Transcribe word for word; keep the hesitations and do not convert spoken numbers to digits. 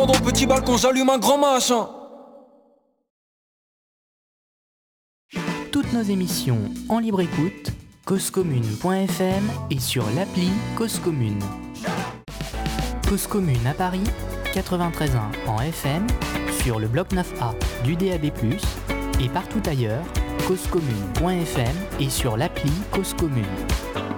Dans le petit balcon, j'allume un grand machin. Toutes nos émissions en libre écoute, cause commune point f m et sur l'appli Cause Commune. Cause Commune à Paris, quatre-vingt-treize virgule un en F M, sur le bloc neuf A du D A B plus, et partout ailleurs, cause commune point f m et sur l'appli Cause Commune.